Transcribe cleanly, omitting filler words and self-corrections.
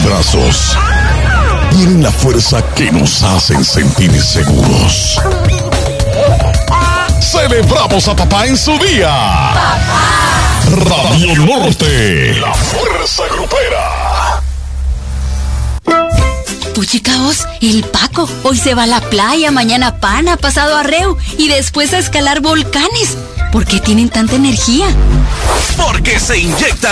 brazos. Tienen la fuerza que nos hacen sentir seguros. Celebramos a papá en su día. ¡Papá! Radio Norte, la fuerza grupera. Puchicaos, el Paco hoy se va a la playa, mañana pana, pasado arreo y después a escalar volcanes. ¿Por qué tienen tanta energía? Porque se inyecta